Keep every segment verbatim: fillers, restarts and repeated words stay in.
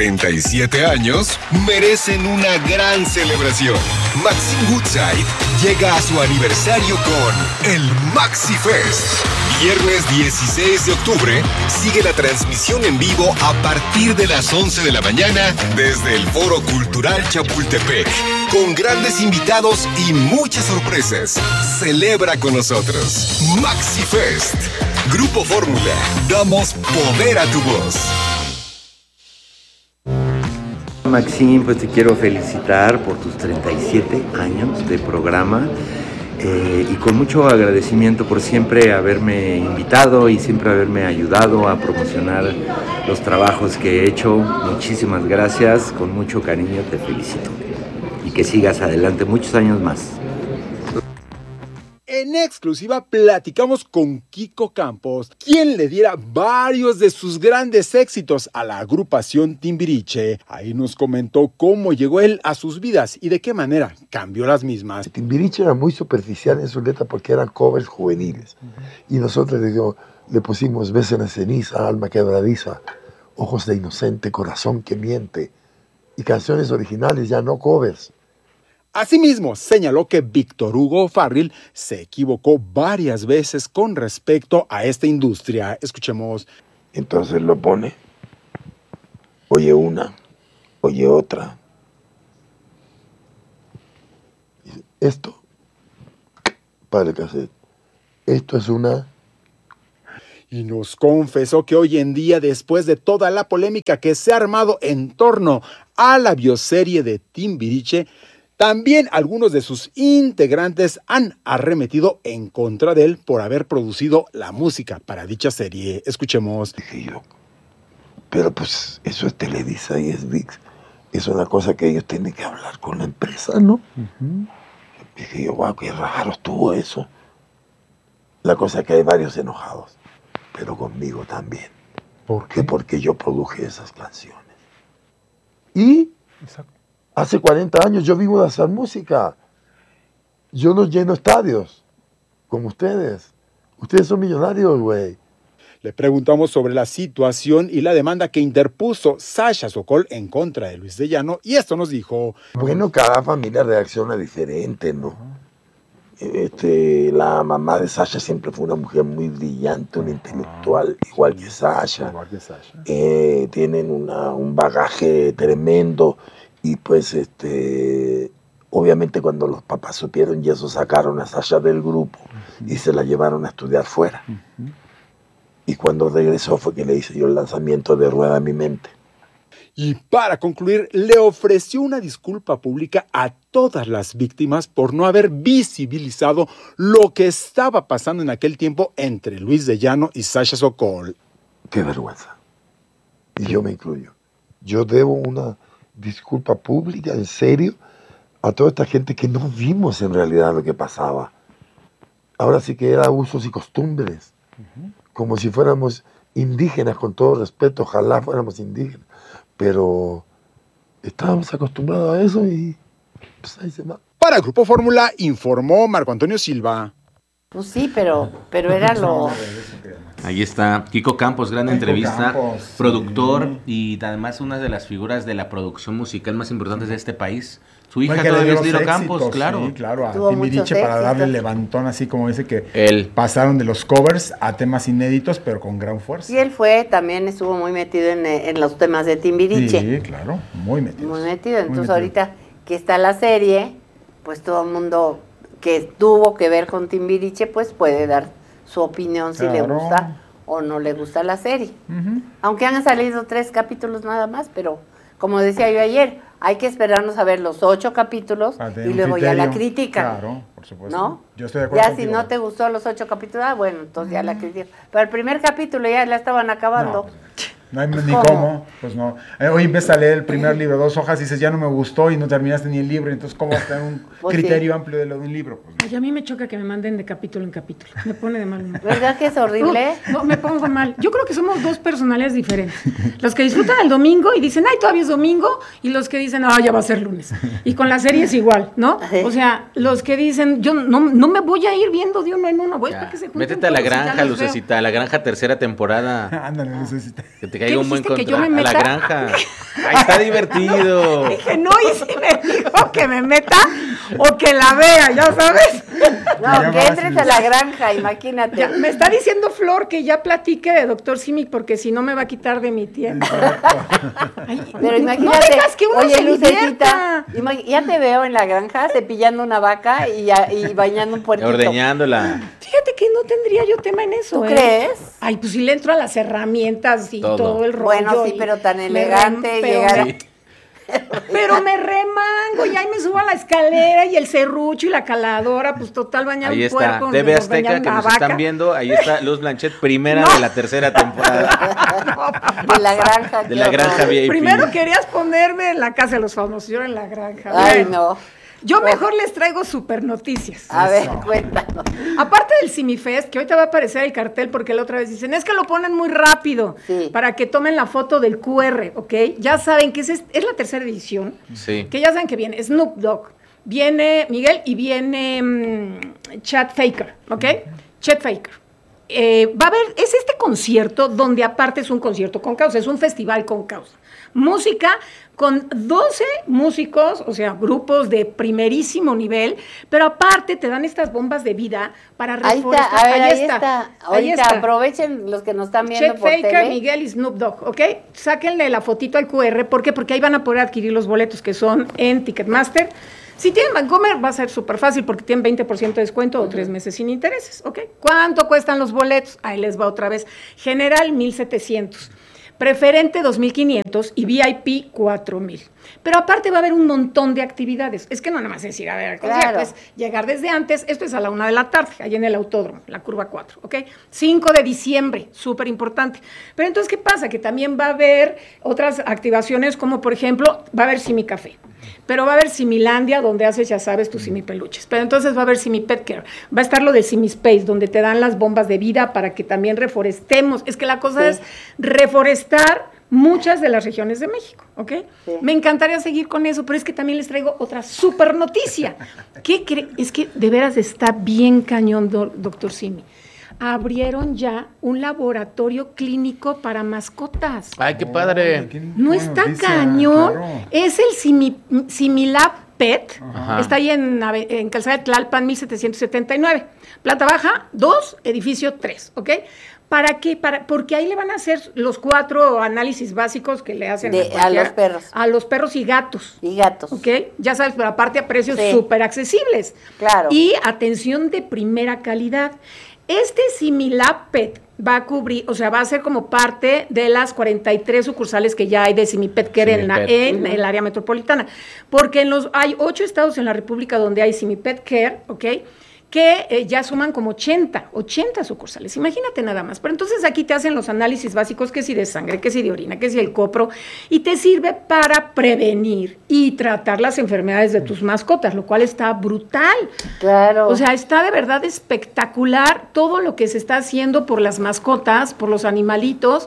treinta y siete años merecen una gran celebración. Maxim Woodside llega a su aniversario con el Maxi Fest. Viernes dieciséis de octubre, sigue la transmisión en vivo a partir de las once de la mañana desde el Foro Cultural Chapultepec, con grandes invitados y muchas sorpresas. Celebra con nosotros. Maxi Fest. Grupo Fórmula. Damos poder a tu voz. Maxim, pues te quiero felicitar por tus treinta y siete años de programa eh, y con mucho agradecimiento por siempre haberme invitado y siempre haberme ayudado a promocionar los trabajos que he hecho. Muchísimas gracias, con mucho cariño te felicito y que sigas adelante muchos años más. En exclusiva platicamos con Kiko Campos, quien le diera varios de sus grandes éxitos a la agrupación Timbiriche. Ahí nos comentó cómo llegó él a sus vidas y de qué manera cambió las mismas. Timbiriche era muy superficial en sus letras porque eran covers juveniles. Uh-huh. Y nosotros le, digo, le pusimos Beso en la ceniza, Alma quebradiza, Ojos de inocente, Corazón que miente. Y canciones originales, ya no covers. Asimismo, señaló que Víctor Hugo Farril se equivocó varias veces con respecto a esta industria. Escuchemos. Entonces lo pone, oye una, oye otra. Esto, para el cassette, esto es una... Y nos confesó que hoy en día, después de toda la polémica que se ha armado en torno a la bioserie de Timbiriche, también algunos de sus integrantes han arremetido en contra de él por haber producido la música para dicha serie. Escuchemos. Dije yo, pero pues eso es Televisa y es ViX. Es una cosa que ellos tienen que hablar con la empresa, ¿no? Uh-huh. Dije yo, wow, qué raro estuvo eso. La cosa es que hay varios enojados, pero conmigo también. ¿Por qué? Porque yo produje esas canciones. Y... Exacto. Hace cuarenta años yo vivo de hacer música. Yo no lleno estadios, como ustedes. Ustedes son millonarios, güey. Le preguntamos sobre la situación y la demanda que interpuso Sasha Sokol en contra de Luis de Llano, y esto nos dijo. Bueno, cada familia reacciona diferente, ¿no? Este, la mamá de Sasha siempre fue una mujer muy brillante, una intelectual, igual que Sasha. Igual que Sasha. Eh, tienen una, un bagaje tremendo. Y pues, este, obviamente cuando los papás supieron y eso, sacaron a Sasha del grupo uh-huh. y se la llevaron a estudiar fuera. Uh-huh. Y cuando regresó fue que le hice yo el lanzamiento de Rueda mi mente. Y para concluir, le ofreció una disculpa pública a todas las víctimas por no haber visibilizado lo que estaba pasando en aquel tiempo entre Luis de Llano y Sasha Sokol. Qué vergüenza. Y yo me incluyo. Yo debo una... disculpa pública, en serio, a toda esta gente que no vimos en realidad lo que pasaba. Ahora sí que era usos y costumbres, uh-huh. como si fuéramos indígenas, con todo respeto, ojalá fuéramos indígenas, pero estábamos acostumbrados a eso y pues ahí se va. Para el Grupo Fórmula informó Marco Antonio Silva. Pues sí, pero, pero era lo... Ahí está Kiko Campos, gran Kiko entrevista, Campos, productor sí. y además una de las figuras de la producción musical más importantes de este país. Su hija Porque todavía le es dio Lilo los Campos, éxitos, claro. Sí, claro, a Tuvo Timbiriche para éxitos. darle el levantón, así como dice que él pasaron de los covers a temas inéditos, pero con gran fuerza. Y él fue, también estuvo muy metido en, en los temas de Timbiriche. Sí, claro, muy metido. Muy metido, entonces muy metido. Ahorita que está la serie, pues todo el mundo que tuvo que ver con Timbiriche, pues puede dar su opinión si claro. le gusta o no le gusta la serie. Uh-huh. Aunque han salido tres capítulos nada más, pero como decía yo ayer, hay que esperarnos a ver los ocho capítulos ah, y luego criterio. Ya la crítica. Claro, por supuesto. ¿No? Yo estoy de acuerdo Ya contigo. Si no te gustó los ocho capítulos, ah, bueno, entonces uh-huh. ya la crítica. Pero el primer capítulo ya la estaban acabando. No. No hay ni cómo? cómo, pues no. Eh, hoy empiezas a leer el primer libro, dos hojas, y dices, ya no me gustó y no terminaste ni el libro, entonces ¿cómo vas a tener un pues criterio sí. amplio de lo de un libro? Pues, no. Oye, a mí me choca que me manden de capítulo en capítulo, me pone de mal humor. ¿Verdad que es horrible? No, no, me pongo mal. Yo creo que somos dos personalidades diferentes. Los que disfrutan el domingo y dicen, ay, todavía es domingo, y los que dicen, ah, ya va a ser lunes. Y con la serie es igual, ¿no? O sea, los que dicen, yo no, no me voy a ir viendo de uno en uno, voy para que se junten. Métete a la granja, Lucecita, a la granja tercera temporada. Ándale, Lucecita. Que te caiga un buen que yo contra me meta? a la granja. Ahí está divertido. Dije, no, y si me dijo que me meta o que la vea, ya sabes. No, que entres a la granja, imagínate. Ya, me está diciendo Flor que ya platique de doctor Simi porque si no me va a quitar de mi tiempo. Ay, pero imagínate, no dejas que uno oye, se Lucecita, ya te veo en la granja cepillando una vaca y, y bañando un puerquito. Ordeñándola. Fíjate que no tendría yo tema en eso. ¿Tú ¿eh? crees? Ay, pues si le entro a las herramientas y todo, todo el rollo. Bueno, sí, pero tan elegante rem, llegar a... Sí. Pero me remango y ahí me subo a la escalera y el serrucho y la caladora, pues total bañar ahí un está, puerco. T V Azteca, que nos vaca. están viendo, ahí está Luz Blanchet, primera no. de la tercera temporada. No, de la granja. De la granja V I P. Primero querías ponerme en la casa de los famosos, yo en la granja. Ay, no. Yo mejor les traigo super noticias. A ver, cuéntanos. Aparte del Simifest, que ahorita va a aparecer el cartel porque la otra vez dicen, es que lo ponen muy rápido sí. para que tomen la foto del Q R, ¿ok? Ya saben que es, es la tercera edición. Sí. Que ya saben que viene Snoop Dogg, viene Miguel y viene um, Chad Faker, ¿ok? Chad Faker. Eh, va a haber, es este concierto donde aparte es un concierto con causa, es un festival con causa. Música con doce músicos, o sea, grupos de primerísimo nivel, pero aparte te dan estas bombas de vida para reforestar. Ahí está, a ver, ahí, ahí está. está. Ahorita ahí está. Aprovechen los que nos están viendo Chet por Faker, tele. Miguel y Snoop Dogg, ¿ok? Sáquenle la fotito al Q R, ¿por qué? Porque ahí van a poder adquirir los boletos que son en Ticketmaster. Si tienen Vancomer va a ser súper fácil porque tienen veinte por ciento de descuento o tres meses sin intereses, ¿ok? ¿Cuánto cuestan los boletos? Ahí les va otra vez. General, mil setecientos. Preferente dos mil quinientos y V I P cuatro mil. Pero aparte va a haber un montón de actividades. Es que no nada más es ir a ver al concierto, claro. es llegar desde antes. Esto es a la una de la tarde, allá en el autódromo, la curva cuatro, ¿ok? cinco de diciembre, súper importante. Pero entonces, ¿qué pasa? Que también va a haber otras activaciones como, por ejemplo, va a haber Simi Café. Pero va a haber Similandia, donde haces, ya sabes, tus Simi Peluches. Pero entonces va a haber Simi Pet Care. Va a estar lo de Simi Space, donde te dan las bombas de vida para que también reforestemos. Es que la cosa sí. es reforestar muchas de las regiones de México, ¿ok? Sí. Me encantaría seguir con eso, pero es que también les traigo otra súper noticia. ¿Qué creen? Es que de veras está bien cañón, do, doctor Simi. Abrieron ya un laboratorio clínico para mascotas. ¡Ay, qué padre! No está noticia, cañón. Claro. Es el Simi, Similab Pet. Ajá. Está ahí en, en Calzada de Tlalpan, mil setecientos setenta y nueve. Planta baja, dos, edificio tres, ¿ok? ¿Para qué? Para, porque ahí le van a hacer los cuatro análisis básicos que le hacen de, a, a los perros. A los perros y gatos. Y gatos. ¿Ok? Ya sabes, pero aparte a precios súper sí. accesibles. Claro. Y atención de primera calidad. Este Similab Pet va a cubrir, o sea, va a ser como parte de las cuarenta y tres sucursales que ya hay de Simipet Care en, la, en uh-huh. el área metropolitana. Porque en los, hay ocho estados en la República donde hay Simipet Care, ¿ok? Que eh, ya suman como ochenta, ochenta sucursales, imagínate nada más. Pero entonces aquí te hacen los análisis básicos, que si de sangre, que si de orina, que si el copro, y te sirve para prevenir y tratar las enfermedades de tus mascotas, lo cual está brutal. Claro. O sea, está de verdad espectacular todo lo que se está haciendo por las mascotas, por los animalitos,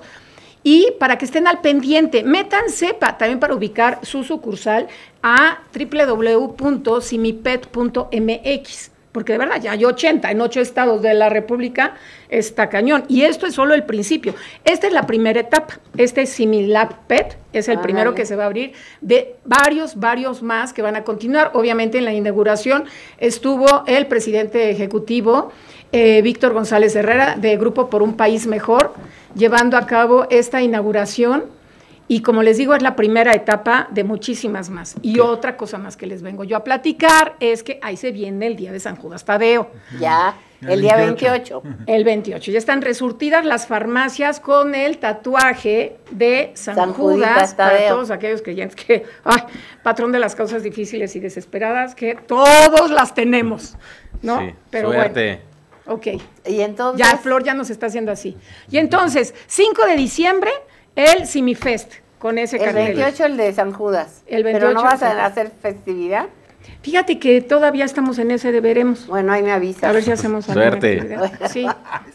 y para que estén al pendiente, métanse pa, también para ubicar su sucursal a doble u doble u doble u punto simipet punto m x. Porque de verdad ya hay ochenta en ocho estados de la República, está cañón. Y esto es solo el principio. Esta es la primera etapa. Este es Similab Pet, es el ah, primero vale. que se va a abrir, de varios, varios más que van a continuar. Obviamente en la inauguración estuvo el presidente ejecutivo, eh, Víctor González Herrera, de Grupo por un País Mejor, llevando a cabo esta inauguración. Y como les digo, es la primera etapa de muchísimas más. Y ¿Qué? Otra cosa más que les vengo yo a platicar es que ahí se viene el día de San Judas Tadeo. Ya, el, el día veintiocho. El veintiocho. Ya están resurtidas las farmacias con el tatuaje de San, San Judas para todos aquellos creyentes que, ay, patrón de las causas difíciles y desesperadas, que todos las tenemos, ¿no? Sí, pero suerte. Bueno. Ok. Y entonces. Ya Flor ya nos está haciendo así. Y entonces, cinco de diciembre. El Simifest, con ese cartel. El veintiocho el de San Judas. El veintiocho. ¿Pero no vas a hacer festividad? Fíjate que todavía estamos en ese de veremos. Bueno, ahí me avisas. A ver si hacemos algo. Suerte. Sí.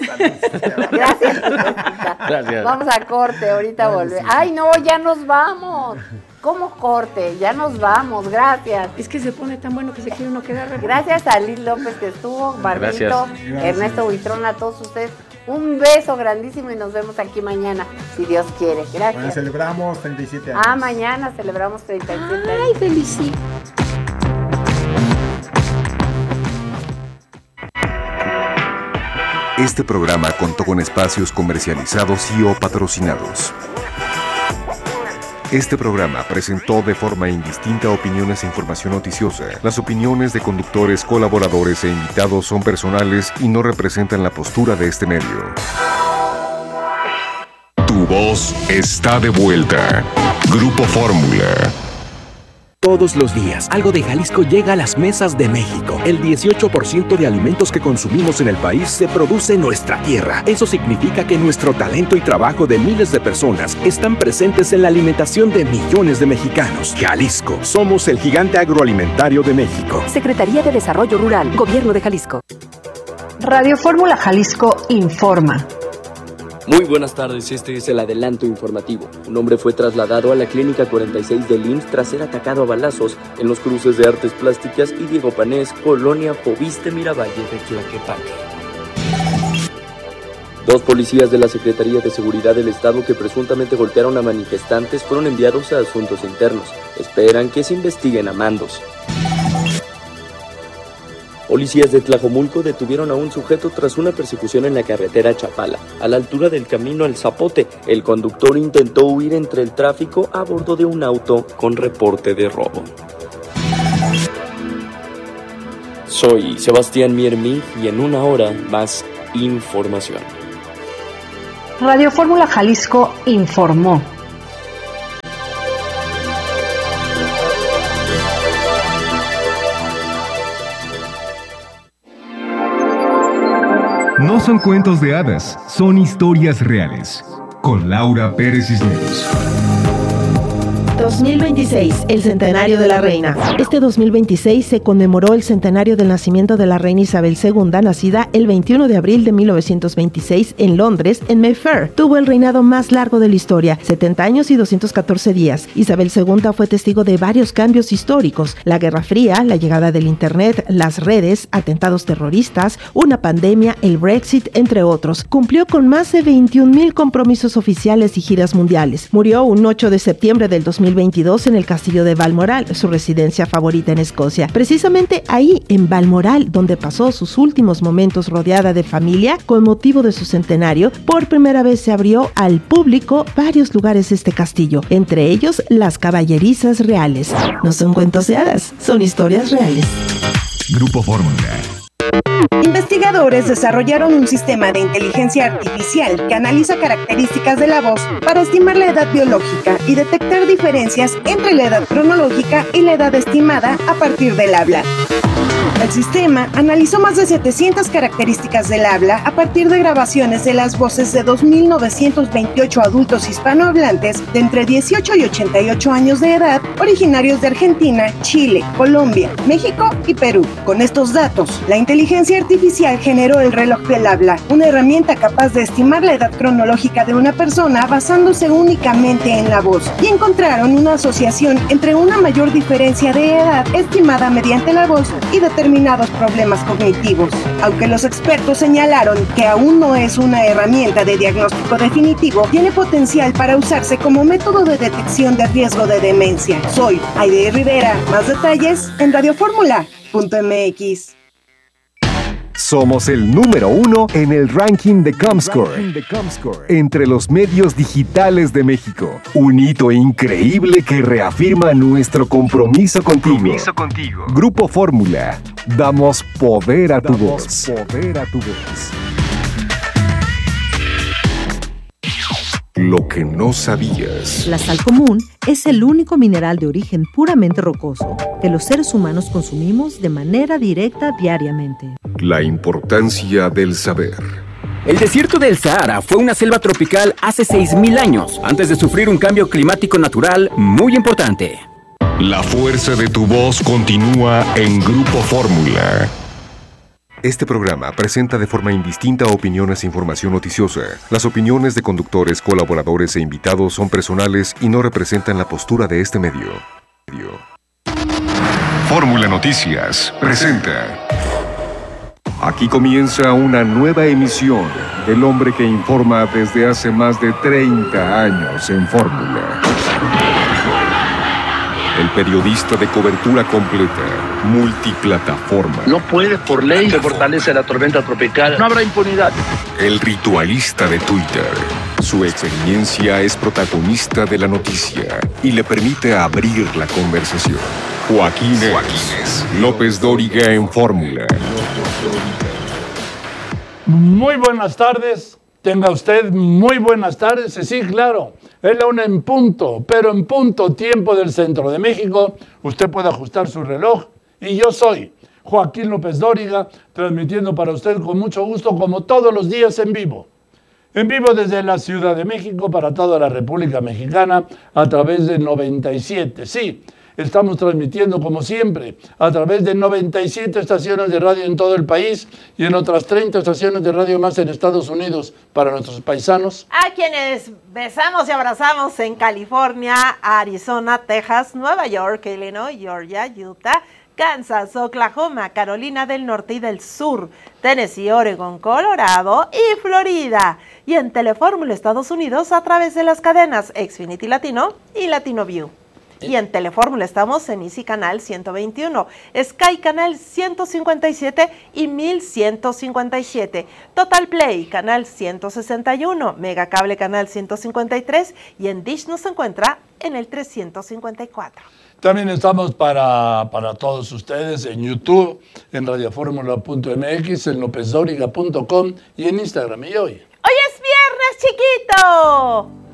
Gracias. Gracias. Vamos a corte, ahorita volvemos. Ay, no, ya nos vamos. ¿Cómo corte? Ya nos vamos, gracias. Es que se pone tan bueno que se quiere uno quedar. Gracias a Liz López que estuvo, Barbito, Ernesto Buitrón, a todos ustedes. Un beso grandísimo y nos vemos aquí mañana, si Dios quiere. Gracias. Bueno, celebramos treinta y siete años. Ah, mañana celebramos treinta y siete años. Ay, felicito. Este programa contó con espacios comercializados y o patrocinados. Este programa presentó de forma indistinta opiniones e información noticiosa. Las opiniones de conductores, colaboradores e invitados son personales y no representan la postura de este medio. Tu voz está de vuelta. Grupo Fórmula. Todos los días, algo de Jalisco llega a las mesas de México. El dieciocho por ciento de alimentos que consumimos en el país se produce en nuestra tierra. Eso significa que nuestro talento y trabajo de miles de personas están presentes en la alimentación de millones de mexicanos. Jalisco, somos el gigante agroalimentario de México. Secretaría de Desarrollo Rural, Gobierno de Jalisco. Radio Fórmula Jalisco informa. Muy buenas tardes, este es el adelanto informativo. Un hombre fue trasladado a la Clínica cuarenta y seis del I M S S tras ser atacado a balazos en los cruces de Artes Plásticas y Diego Panés, Colonia Fobiste Miravalle de Tlaquepaque. Dos policías de la Secretaría de Seguridad del Estado que presuntamente golpearon a manifestantes fueron enviados a asuntos internos. Esperan que se investiguen a mandos. Policías de Tlajomulco detuvieron a un sujeto tras una persecución en la carretera Chapala, a la altura del camino al Zapote. El conductor intentó huir entre el tráfico a bordo de un auto con reporte de robo. Soy Sebastián Miermi y en una hora más información. Radio Fórmula Jalisco informó. No son cuentos de hadas, son historias reales. Con Laura Pérez Cisneros. dos mil veintiséis, el centenario de la reina. Este dos mil veintiséis se conmemoró el centenario del nacimiento de la reina Isabel segunda, nacida el veintiuno de abril de mil novecientos veintiséis en Londres, en Mayfair. Tuvo el reinado más largo de la historia, setenta años y doscientos catorce días. Isabel segunda fue testigo de varios cambios históricos: la Guerra Fría, la llegada del Internet, las redes, atentados terroristas, una pandemia, el Brexit, entre otros. Cumplió con más de veintiún mil compromisos oficiales y giras mundiales. Murió un ocho de septiembre del dos mil veintidós en el castillo de Balmoral, su residencia favorita en Escocia. Precisamente ahí, en Balmoral, donde pasó sus últimos momentos rodeada de familia, con motivo de su centenario, por primera vez se abrió al público varios lugares de este castillo, entre ellos las caballerizas reales. No son cuentos de hadas, son historias reales. Grupo Fórmula. Investigadores desarrollaron un sistema de inteligencia artificial que analiza características de la voz para estimar la edad biológica y detectar diferencias entre la edad cronológica y la edad estimada a partir del habla. El sistema analizó más de setecientas características del habla a partir de grabaciones de las voces de dos mil novecientos veintiocho adultos hispanohablantes de entre dieciocho y ochenta y ocho años de edad, originarios de Argentina, Chile, Colombia, México y Perú. Con estos datos, la inteligencia artificial generó el reloj del habla, una herramienta capaz de estimar la edad cronológica de una persona basándose únicamente en la voz, y encontraron una asociación entre una mayor diferencia de edad estimada mediante la voz y determinados problemas cognitivos. Aunque los expertos señalaron que aún no es una herramienta de diagnóstico definitivo, tiene potencial para usarse como método de detección de riesgo de demencia. Soy Aide Rivera. Más detalles en radiofórmula punto m x. Somos el número uno en el ranking de Comscore, entre los medios digitales de México. Un hito increíble que reafirma nuestro compromiso contigo. Compromiso contigo. Grupo Fórmula. Damos poder a tu Damos voz. Poder a tu voz. Lo que no sabías. La sal común es el único mineral de origen puramente rocoso que los seres humanos consumimos de manera directa diariamente. La importancia del saber. El desierto del Sahara fue una selva tropical hace seis mil años, antes de sufrir un cambio climático natural muy importante. La fuerza de tu voz continúa en Grupo Fórmula. Este programa presenta de forma indistinta opiniones e información noticiosa. Las opiniones de conductores, colaboradores e invitados son personales y no representan la postura de este medio. Fórmula Noticias presenta Aquí comienza una nueva emisión del hombre que informa desde hace más de treinta años en Fórmula. El periodista de cobertura completa, multiplataforma. No puede, por ley, se fortalece la tormenta tropical. No habrá impunidad. El ritualista de Twitter. Su experiencia es protagonista de la noticia y le permite abrir la conversación. Joaquín Juaquínez López Dóriga en Fórmula. Muy buenas tardes. Tenga usted muy buenas tardes. Sí, claro. Es la una en punto, pero en punto tiempo del centro de México. Usted puede ajustar su reloj. Y yo soy Joaquín López Dóriga, transmitiendo para usted con mucho gusto, como todos los días, en vivo. En vivo desde la Ciudad de México para toda la República Mexicana a través de noventa y siete. Sí, estamos transmitiendo como siempre a través de noventa y siete estaciones de radio en todo el país y en otras treinta estaciones de radio más en Estados Unidos para nuestros paisanos. A quienes besamos y abrazamos en California, Arizona, Texas, Nueva York, Illinois, Georgia, Utah, Kansas, Oklahoma, Carolina del Norte y del Sur, Tennessee, Oregon, Colorado y Florida. Y en Telefórmula Estados Unidos a través de las cadenas Xfinity Latino y Latino View. Y en Telefórmula estamos en Easy Canal ciento veintiuno, Sky Canal ciento cincuenta y siete y mil ciento cincuenta y siete, Total Play Canal ciento sesenta y uno, Mega Cable Canal ciento cincuenta y tres y en Dish nos encuentra en el trescientos cincuenta y cuatro. También estamos para, para todos ustedes en YouTube, en radioformula punto m x, en lópez dóriga punto com y en Instagram. Y hoy... ¡Hoy es viernes, chiquito!